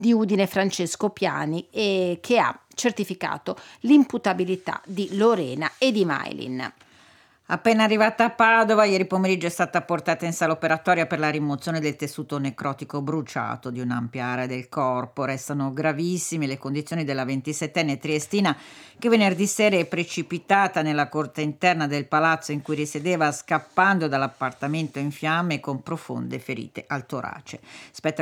di Udine Francesco Piani e che ha certificato l'imputabilità di Lorena e di Maylin. Appena arrivata a Padova, ieri pomeriggio è stata portata in sala operatoria per la rimozione del tessuto necrotico bruciato di un'ampia area del corpo. Restano gravissime le condizioni della 27enne triestina che venerdì sera è precipitata nella corte interna del palazzo in cui risiedeva, scappando dall'appartamento in fiamme con profonde ferite al torace. Spetta